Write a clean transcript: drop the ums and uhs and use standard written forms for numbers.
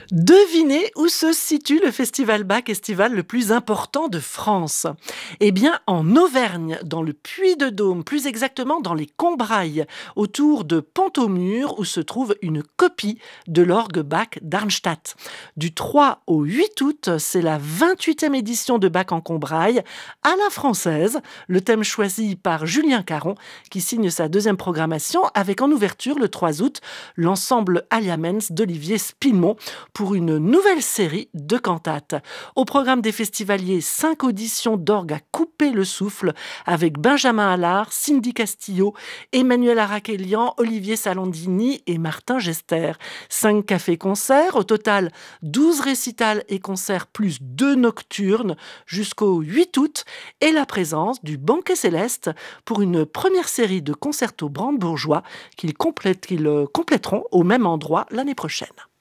Devinez où se situe le festival Bach estival le plus important de France. Eh bien, en Auvergne, dans le Puy-de-Dôme, plus exactement dans les Combrailles, autour de Pont-au-Mur, où se trouve une copie de l'orgue Bach d'Arnstadt. Du 3 au 8 août, c'est la 28e édition de Bach en Combrailles, à la française, le thème choisi par Julien Caron, qui signe sa deuxième programmation, avec en ouverture le 3 août, l'ensemble Alliaments d'Olivier Spillemont, pour une nouvelle série de cantates. Au programme des festivaliers, 5 auditions d'orgue à couper le souffle avec Benjamin Allard, Cindy Castillo, Emmanuel Araquelian, Olivier Salandini et Martin Gester. 5 cafés-concerts, au total 12 récitals et concerts plus 2 nocturnes jusqu'au 8 août et la présence du Banquet Céleste pour une première série de concertos brandebourgeois qu'ils compléteront au même endroit l'année prochaine.